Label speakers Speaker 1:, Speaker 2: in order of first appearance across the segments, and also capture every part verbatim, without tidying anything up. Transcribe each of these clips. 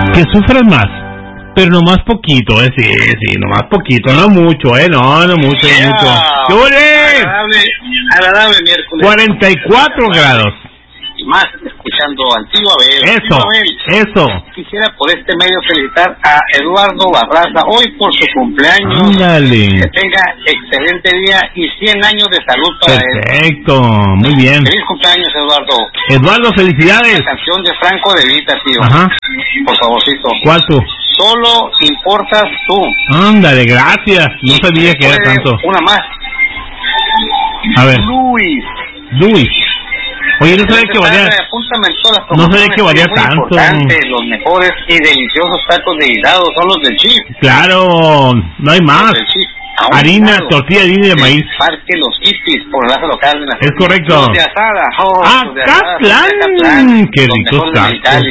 Speaker 1: que sufran más, pero nomás poquito, eh, sí, sí, nomás poquito, no mucho, eh, no, no mucho,
Speaker 2: yeah.
Speaker 1: no mucho. ¿Qué huele?
Speaker 2: Agradable, agradable miércoles.
Speaker 1: cuarenta y cuatro grados.
Speaker 2: Y más, escuchando Antigua Abel.
Speaker 1: Eso,
Speaker 2: Antigua Abel.
Speaker 1: eso.
Speaker 2: Quisiera por este medio felicitar a Eduardo Barraza hoy por su cumpleaños.
Speaker 1: Ándale.
Speaker 2: Que tenga excelente día y cien años de salud para él.
Speaker 1: Perfecto, muy bien.
Speaker 2: Feliz cumpleaños, Eduardo.
Speaker 1: Eduardo, felicidades.
Speaker 2: La canción de Franco de Vita, tío.
Speaker 1: Ajá.
Speaker 2: Por favorcito.
Speaker 1: ¿Cuál tú?
Speaker 2: Solo importas tú.
Speaker 1: Ándale, gracias. No sabía que era tanto.
Speaker 2: Una más.
Speaker 1: A ver.
Speaker 2: Luis.
Speaker 1: Luis. Oye, no sabía que valía. No sabía que valía tanto.
Speaker 2: Los mejores y deliciosos tacos de guisado son los del Chip.
Speaker 1: Claro, no hay más. Harina, lado, tortilla de harina y de maíz.
Speaker 2: Parque Los Hippies por Lázaro Cárdenas.
Speaker 1: Es correcto.
Speaker 2: Los de asada. Oh,
Speaker 1: ah, Catlán. Qué ricos tacos.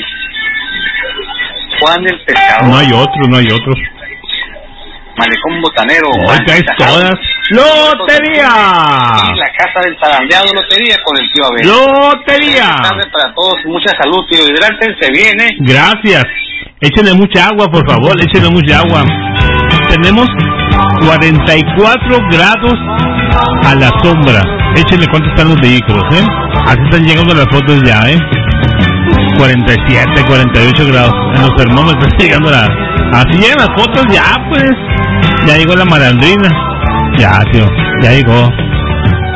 Speaker 2: Juan el Pescador.
Speaker 1: No hay otro, no hay otro.
Speaker 2: Malecón Botanero.
Speaker 1: Hoy traes todas. ¡Lotería!
Speaker 2: La casa del zarandeado, lotería con el tío Abel.
Speaker 1: ¡Lotería!
Speaker 2: Para todos, mucha salud, tío. Hidrátense bien, ¿eh?
Speaker 1: Gracias. Échenle mucha agua, por favor. Échenle mucha agua. Tenemos cuarenta y cuatro grados a la sombra. Échenle cuánto están los vehículos, ¿eh? Así están llegando las fotos ya, ¿eh? cuarenta y siete, cuarenta y ocho grados. En los termómetros están llegando la... Así llegan las fotos ya, pues. Ya llegó la malandrina. Ya, tío, ya llegó.